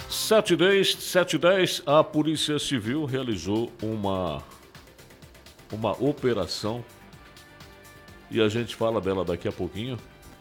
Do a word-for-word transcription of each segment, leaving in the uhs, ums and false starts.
sete e dez, sete e dez, a Polícia Civil realizou uma, uma operação e a gente fala dela daqui a pouquinho.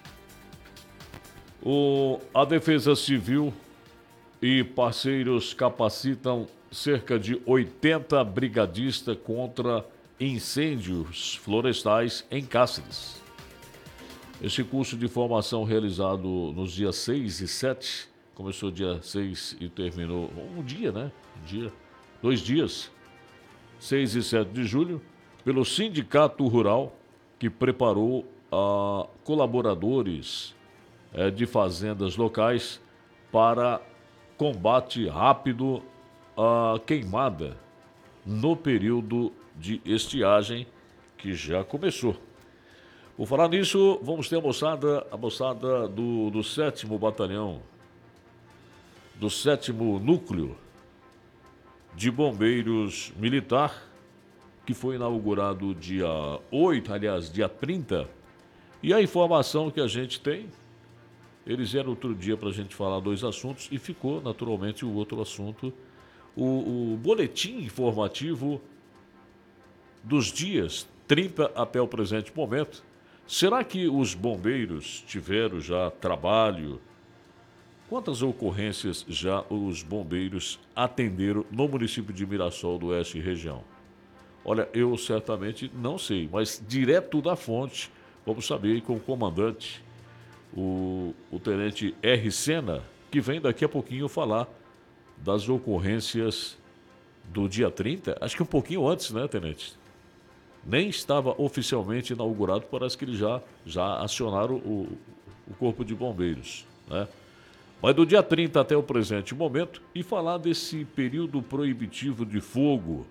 O, a Defesa Civil e parceiros capacitam cerca de oitenta brigadistas contra incêndios florestais em Cáceres. Esse curso de formação realizado nos dias seis e sete, começou dia seis e terminou um dia, né? Um dia, dois dias, seis e sete de julho, pelo Sindicato Rural, que preparou a colaboradores é, de fazendas locais para combate rápido à queimada no período de estiagem que já começou. Por falar nisso, vamos ter a moçada, a moçada do, do sétimo Batalhão, do sétimo Núcleo de Bombeiros Militar, que foi inaugurado dia oito, aliás, dia trinta. E a informação que a gente tem, eles vieram outro dia para a gente falar dois assuntos e ficou, naturalmente, o outro assunto, o, o boletim informativo dos dias trinta até o presente momento. Será que os bombeiros tiveram já trabalho? Quantas ocorrências já os bombeiros atenderam no município de Mirassol do Oeste e região? Olha, eu certamente não sei, mas direto da fonte, vamos saber com o comandante, o, o tenente R. Sena, que vem daqui a pouquinho falar das ocorrências do dia trinta, acho que um pouquinho antes, né, tenente? Nem estava oficialmente inaugurado, parece que eles já, já acionaram o, o Corpo de Bombeiros, né? Mas do dia trinta até o presente momento, e falar desse período proibitivo de fogo.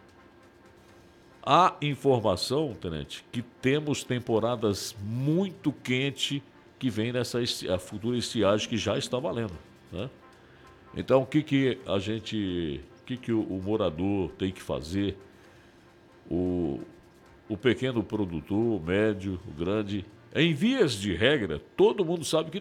Há informação, tenente, que temos temporadas muito quentes que vem nessa esti- a futura estiagem que já está valendo, né? Então, o que que a gente, o que que o, o morador tem que fazer? O, o pequeno produtor, o médio, o grande, em vias de regra, todo mundo sabe que